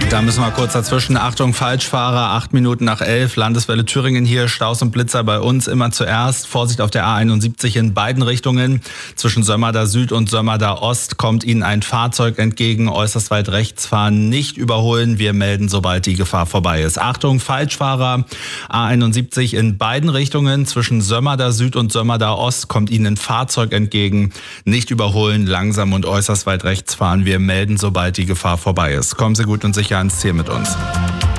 Da müssen wir kurz dazwischen. Achtung, Falschfahrer, 8 Minuten nach 11, Landeswelle Thüringen hier, Staus und Blitzer bei uns immer zuerst. Vorsicht auf der A71 in beiden Richtungen. Zwischen Sömmerda Süd und Sömmerda Ost kommt Ihnen ein Fahrzeug entgegen. Äußerst weit rechts fahren, nicht überholen. Wir melden, sobald die Gefahr vorbei ist. Achtung, Falschfahrer, A71 in beiden Richtungen. Zwischen Sömmerda Süd und Sömmerda Ost kommt Ihnen ein Fahrzeug entgegen. Nicht überholen, langsam und äußerst weit rechts fahren. Wir melden, sobald die Gefahr vorbei ist. Kommen Sie gut und sicher ans Ziel mit uns.